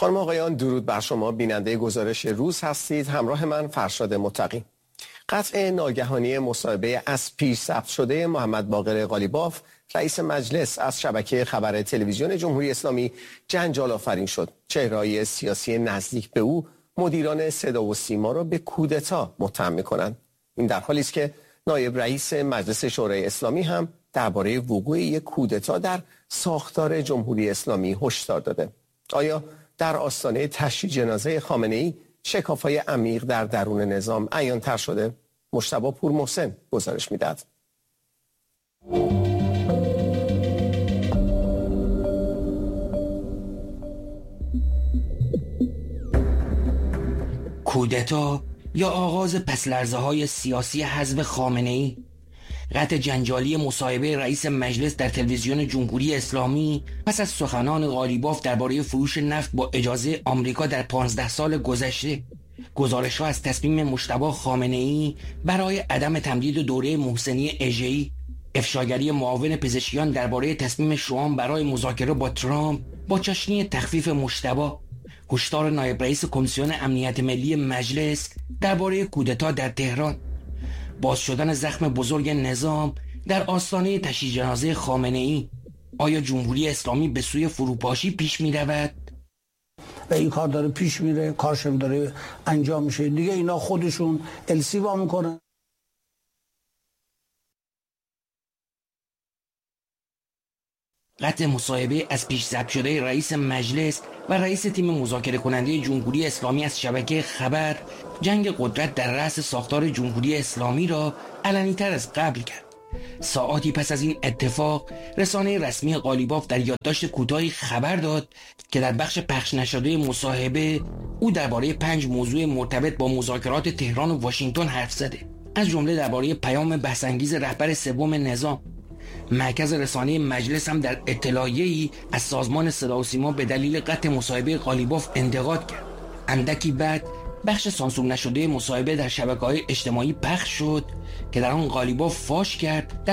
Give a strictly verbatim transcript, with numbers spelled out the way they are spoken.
خانم آقایان، درود بر شما. بیننده گزارش روز هستید. همراه من فرشاد متقی. قطع ناگهانی مصاحبه از پیش ثبت شده محمد باقر قالیباف رئیس مجلس از شبکه خبر تلویزیون جمهوری اسلامی جنجال آفرین شد. چهره‌های سیاسی نزدیک به او مدیران صدا و سیما را به کودتا متهم می‌کنند. این در حالی است که نایب رئیس مجلس شورای اسلامی هم درباره وقوع یک کودتا در ساختار جمهوری اسلامی هشدار داده. آیا در آستانه تشییع جنازه خامنه‌ای شکاف‌های عمیق در درون نظام عیان‌تر شده؟ مجتبی پورمحسن گزارش می‌دهد. کودتا یا آغاز پس‌لرزه‌های سیاسی حزب خامنه‌ای، قطع جنجالی مصاحبه رئیس مجلس در تلویزیون جمهوری اسلامی پس از سخنان قالیباف درباره فروش نفت با اجازه آمریکا در پانزده سال گذشته، گزارش‌ها از تصمیم مجتبی خامنه‌ای برای عدم تمدید دوره محسنی اژه‌ای، افشاگری معاون پزشکیان درباره تصمیم شوام برای مذاکره با ترامپ با چاشنی تخفیف مجتبی، هشدار نایب رئیس کمیسیون امنیت ملی مجلس درباره کودتا در تهران، باز شدن زخم بزرگ نظام در آستانه تشییع جنازه خامنه‌ای. آیا جمهوری اسلامی به سوی فروپاشی پیش می رود؟ و این کار داره پیش میره، کارشم داره انجام میشه دیگه. اینا خودشون السی وا میکنن. قطع مصاحبه از پیش ثبت شده رئیس مجلس و رئیس تیم مذاکره کننده جمهوری اسلامی از شبکه خبر جنگ قدرت در رأس ساختار جمهوری اسلامی را علنی‌تر از قبل کرد. ساعاتی پس از این اتفاق، رسانه رسمی قالیباف در یادداشت کوتاهی خبر داد که در بخش پخش نشده مصاحبه او درباره پنج موضوع مرتبط با مذاکرات تهران و واشنگتن حرف زده، از جمله درباره پیام بحث‌انگیز رهبر سوم نظام. مرکز رسانه مجلس هم در اطلاعیه‌ای از سازمان صدا و سیما به دلیل قطع مصاحبه قالیباف انتقاد کرد. اندکی بعد بخش سانسور نشده مصاحبه در شبکه‌های اجتماعی پخش شد که در آن قالیباف فاش کرد